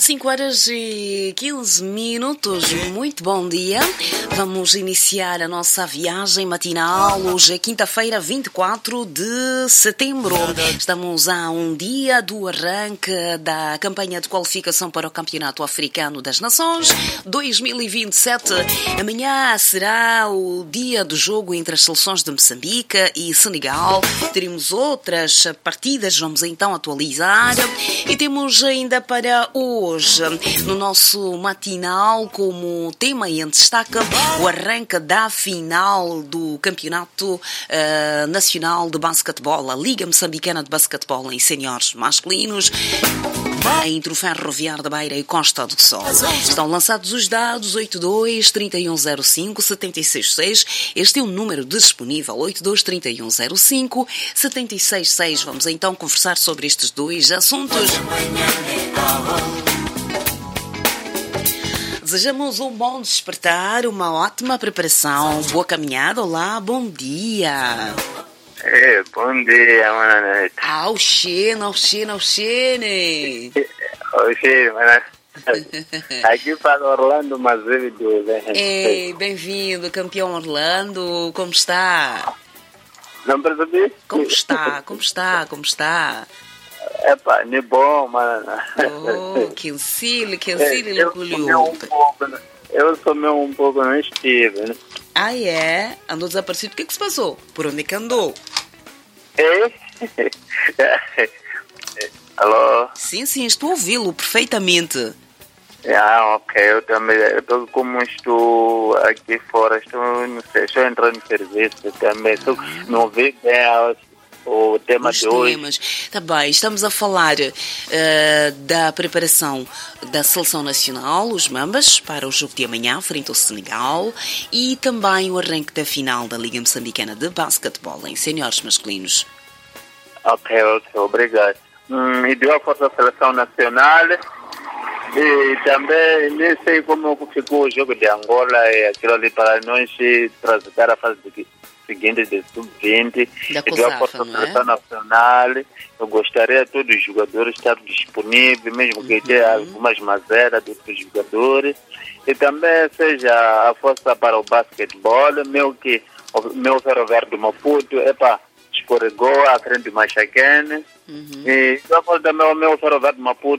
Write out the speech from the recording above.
5h15. Muito bom dia. Vamos iniciar a nossa viagem matinal. Hoje é quinta-feira, 24 de setembro. Estamos a um dia do arranque da campanha de qualificação para o Campeonato Africano das Nações 2027. Amanhã será o dia do jogo entre as seleções de Moçambique e Senegal. Teremos outras partidas, vamos então atualizar. E temos ainda para hoje, no nosso matinal, como tema e em destaque, o arranque da final do Campeonato Nacional de Basquetebol, a Liga Moçambicana de Basquetebol em Séniores Masculinos, entre o Ferroviário da Beira e Costa do Sol. Estão lançados os dados 82 3105 766. Este é o número disponível, 82 3105 766. Vamos então conversar sobre estes dois assuntos. Desejamos um bom despertar, uma ótima preparação, boa caminhada. Olá, bom dia. Bom dia, mano. Auxene. Mano. Aqui para Orlando, mas bem-vindo, campeão Orlando. Como está? Não percebi? Como está? Epá, nem bom, mano. Oh, quensile, eu sou meio um pouco não estive, né? Ah, é? Andou desaparecido. O que se passou? Por onde é que andou? Alô? Sim, estou a ouvi-lo perfeitamente. Ok, eu também, como estou aqui fora, não sei, estou entrando no serviço também, não vi bem o tema de hoje. Tá bem, estamos a falar da preparação da Seleção Nacional, os Mambas, para o jogo de amanhã, frente ao Senegal, e também o arranque da final da Liga Moçambicana de Basquetebol em Séniores Masculinos. Ok, obrigado. E deu a força da Seleção Nacional, e também nem sei como ficou o jogo de Angola, e aquilo ali para nós transitar a fase seguinte de sub-20, e deu a força da Seleção Nacional. Eu gostaria de todos os jogadores estar disponíveis, mesmo que tenha algumas mazelas de outros jogadores, e também seja a força para o basquetebol, meu Ferroviário do Maputo, escorregou a frente de Machacane, e a força também o meu Ferroviário do Maputo